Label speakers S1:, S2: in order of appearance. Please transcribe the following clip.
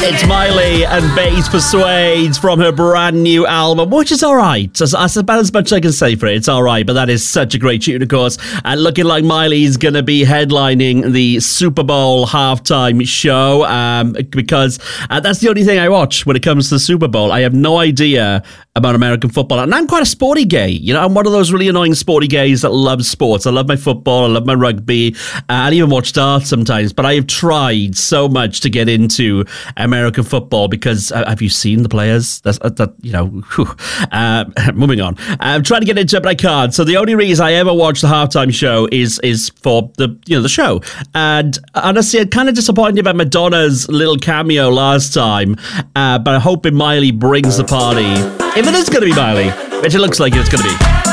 S1: It's Miley and Bass Persuades from her brand new album, which is alright. That's about as much as I can say for it. It's alright, but that is such a great tune, of course. And looking like Miley's going to be headlining the Super Bowl halftime show because that's the only thing I watch when it comes to the Super Bowl. I have no idea about American football. And I'm quite a sporty gay. You know, I'm one of those really annoying sporty gays that love sports. I love my football. I love my rugby. I even watch darts sometimes. But I have tried so much to get into American football because have you seen the players? Moving on. I'm trying to get into it, but I can't. So the only reason I ever watch the halftime show is for the show. And honestly, I'm kind of disappointed about Madonna's little cameo last time. But I'm hoping Miley brings the party. If it is going to be Miley, which it looks like it's going to be.